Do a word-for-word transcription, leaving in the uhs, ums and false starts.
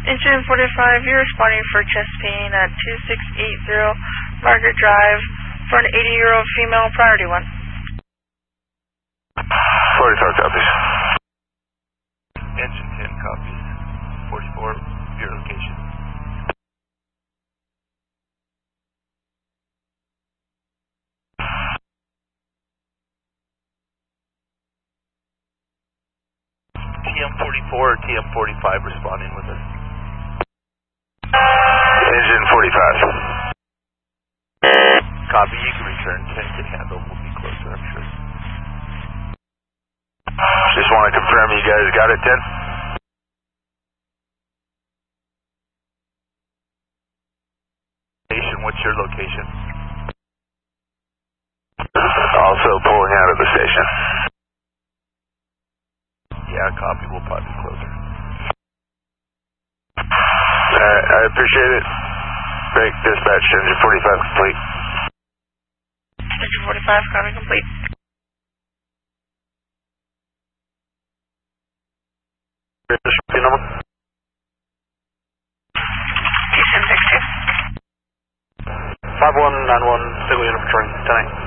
Engine forty-five, you're responding for chest pain at two six eight zero Margaret Drive for an eighty-year-old female, priority one. forty-five copies. Engine ten copies. forty-four, your location. T M forty-four or T M forty-five responding with us. Engine forty-five. Copy, you can return. ten can handle, we'll be closer, I'm sure. Just want to confirm you guys got it, ten? What's your location? Also pulling out of the station. Yeah, copy, we'll probably be closer. Alright, I appreciate it. Break dispatch, engine forty-five complete. Engine forty-five, copy complete. Your number? T seven six two. five one nine one, single unit returning, ten eight.